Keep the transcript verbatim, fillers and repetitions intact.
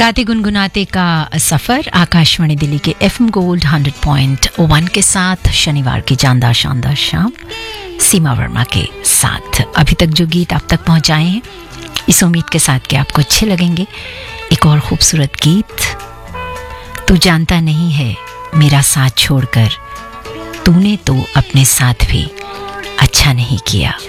गाते गुनगुनाते का सफर आकाशवाणी दिल्ली के एफएम गोल्ड हंड्रेड पॉइंट वन के साथ शनिवार की जानदार शानदार शाम सीमा वर्मा के साथ। अभी तक जो गीत आप तक पहुंचाए हैं इस उम्मीद के साथ कि आपको अच्छे लगेंगे। एक और खूबसूरत गीत, तू जानता नहीं है मेरा साथ छोड़कर तूने तो अपने साथ भी अच्छा नहीं किया।